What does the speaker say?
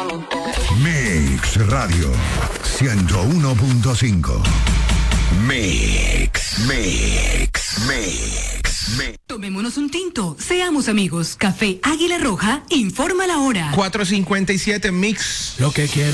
Mix Radio 101.5. Mix. Tomémonos un tinto, seamos amigos. Café Águila Roja informa la hora. 4:57 Mix. Lo que quiero